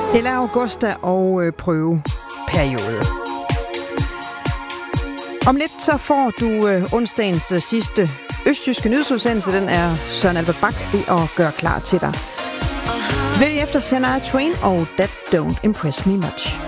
Eller Augusta og prøveperiode. Om lidt så får du onsdagens sidste østjyske nyhedsudsendelse. Den er Søren Albert Bak ved at gøre klar til dig. Lidt efter Shania Twain og That Don't Impress Me Much.